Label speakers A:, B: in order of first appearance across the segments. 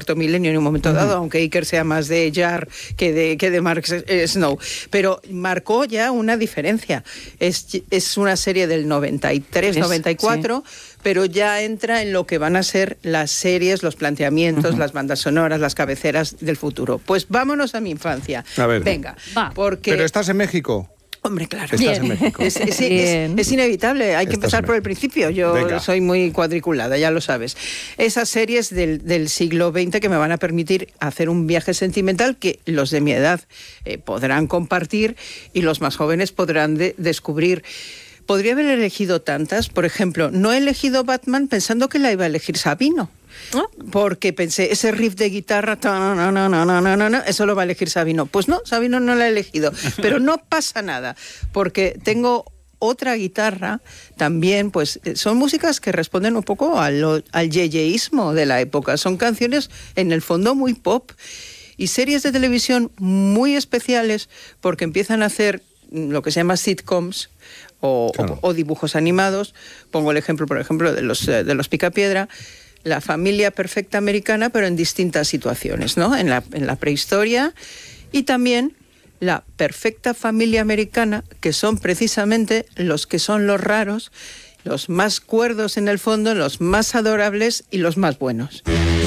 A: cuarto milenio en un momento dado, aunque Iker sea más de Jar que de Mark Snow. Pero marcó ya una diferencia. Es una serie del 93, 94, pero ya entra en lo que van a ser las series, los planteamientos, las bandas sonoras, las cabeceras del futuro. Pues vámonos a mi infancia.
B: A ver.
A: Venga, porque...
B: ¿Pero estás en México?
A: Hombre, claro.
B: Estás en México.
A: Es inevitable, hay que empezar por el principio. Yo soy muy cuadriculada, ya lo sabes. Esas series del siglo XX que me van a permitir hacer un viaje sentimental que los de mi edad podrán compartir y los más jóvenes podrán descubrir. Podría haber elegido tantas. Por ejemplo, no he elegido Batman pensando que la iba a elegir Sabino. Porque pensé, ese riff de guitarra, eso lo va a elegir Sabino. Pues no, Sabino no lo ha elegido. Pero no pasa nada, porque tengo otra guitarra también, pues son músicas que responden un poco al yeyeísmo de la época. Son canciones, en el fondo, muy pop. Y series de televisión muy especiales, porque empiezan a hacer lo que se llama sitcoms, o dibujos animados. Pongo el ejemplo, por ejemplo, de los Picapiedra. La familia perfecta americana, pero en distintas situaciones, ¿no? En la prehistoria, y también la perfecta familia americana, que son precisamente los que son los raros, los más cuerdos en el fondo, los más adorables y los más buenos.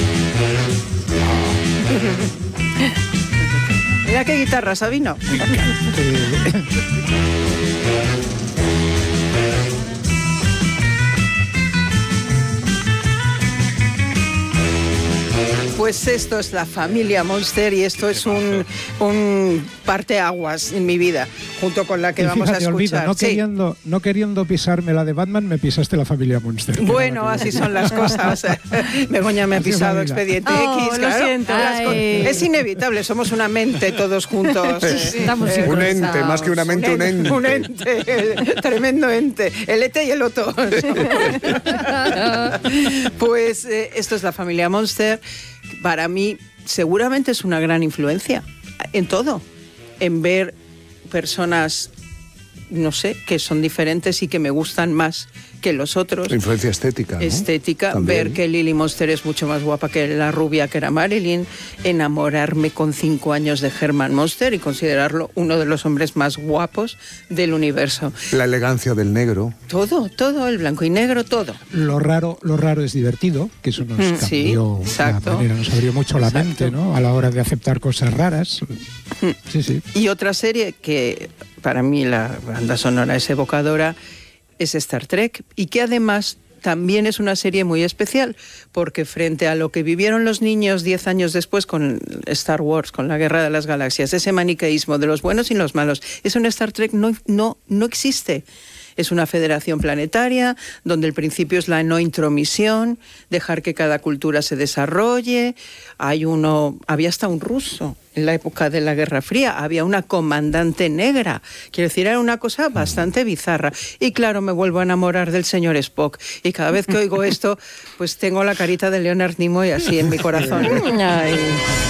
A: Mira qué guitarra, Sabino. Pues esto es la familia Monster y esto es un parteaguas en mi vida, junto con la que vamos a escuchar.
C: Olvida, no queriendo pisarme la de Batman, me pisaste la familia Monster.
A: Bueno, así son las cosas. Begoña me ha pisado Expediente X.
D: Lo siento.
A: Es inevitable, somos una mente todos juntos.
B: Un ente, más que una mente, un ente.
A: Un ente, tremendo ente. El ete y el oto. Pues esto es la familia Monster. Para mí seguramente es una gran influencia en todo, en ver personas, no sé, que son diferentes y que me gustan más que los otros.
B: La influencia estética, ¿no?
A: Estética,
B: También.
A: ver que Lily Monster es mucho más guapa que la rubia que era Marilyn, enamorarme con 5 años de Herman Monster y considerarlo uno de los hombres más guapos del universo.
B: La elegancia del negro.
A: Todo, el blanco y negro, todo.
C: Lo raro es divertido, que eso nos cambió la manera, nos abrió mucho la mente, ¿no? A la hora de aceptar cosas raras. Sí.
A: Y otra serie que para mí la banda sonora es evocadora es Star Trek, y que además también es una serie muy especial, porque frente a lo que vivieron los niños 10 años después con Star Wars, con la Guerra de las Galaxias, ese maniqueísmo de los buenos y los malos, eso en Star Trek no existe. Es una federación planetaria donde el principio es la no intromisión, dejar que cada cultura se desarrolle. Había hasta un ruso en la época de la Guerra Fría, había una comandante negra. Quiero decir, era una cosa bastante bizarra. Y claro, me vuelvo a enamorar del señor Spock. Y cada vez que oigo esto, pues tengo la carita de Leonard Nimoy así en mi corazón. Ay.